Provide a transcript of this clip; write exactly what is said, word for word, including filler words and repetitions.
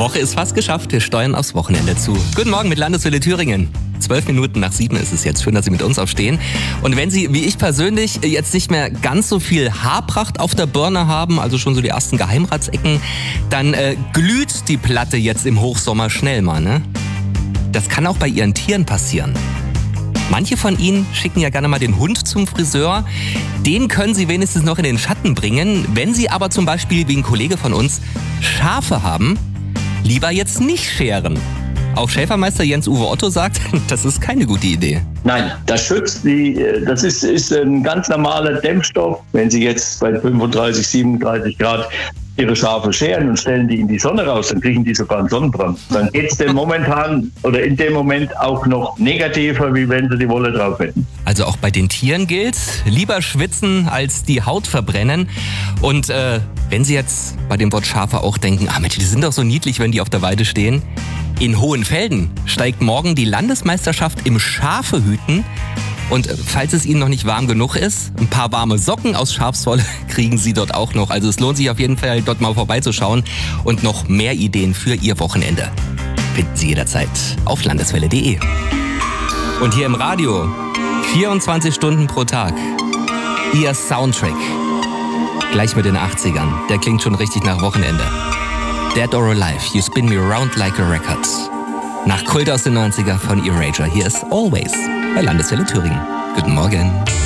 Woche ist fast geschafft. Wir steuern aufs Wochenende zu. Guten Morgen mit Landeswelle Thüringen. Zwölf Minuten nach sieben ist es jetzt. Schön, dass Sie mit uns aufstehen. Und wenn Sie, wie ich persönlich, jetzt nicht mehr ganz so viel Haarpracht auf der Birne haben, also schon so die ersten Geheimratsecken, dann äh, glüht die Platte jetzt im Hochsommer schnell mal, ne? Das kann auch bei Ihren Tieren passieren. Manche von Ihnen schicken ja gerne mal den Hund zum Friseur. Den können Sie wenigstens noch in den Schatten bringen. Wenn Sie aber zum Beispiel, wie ein Kollege von uns, Schafe haben, lieber jetzt nicht scheren. Auch Schäfermeister Jens-Uwe Otto sagt, das ist keine gute Idee. Nein, das schützt die, das ist, ist ein ganz normaler Dämmstoff. Wenn Sie jetzt bei fünfunddreißig, siebenunddreißig Grad Ihre Schafe scheren und stellen die in die Sonne raus, dann kriegen die sogar einen Sonnenbrand. Dann geht es dem momentan oder in dem Moment auch noch negativer, wie wenn sie die Wolle drauf hätten. Also auch bei den Tieren gilt, lieber schwitzen als die Haut verbrennen. Und äh, wenn Sie jetzt bei dem Wort Schafe auch denken, ah Mensch, die sind doch so niedlich, wenn die auf der Weide stehen. In Hohenfelden steigt morgen die Landesmeisterschaft im Schafehüten. Und falls es Ihnen noch nicht warm genug ist, ein paar warme Socken aus Schafswolle kriegen Sie dort auch noch. Also es lohnt sich auf jeden Fall, dort mal vorbeizuschauen. Und noch mehr Ideen für Ihr Wochenende finden Sie jederzeit auf landeswelle punkt de. Und hier im Radio, vierundzwanzig Stunden pro Tag, Ihr Soundtrack. Gleich mit den achtzigern, der klingt schon richtig nach Wochenende. Dead or Alive, You Spin Me Around Like a Record. Nach Kult aus den neunziger von Erasure. Hier ist Always bei Landeswelle Thüringen. Guten Morgen.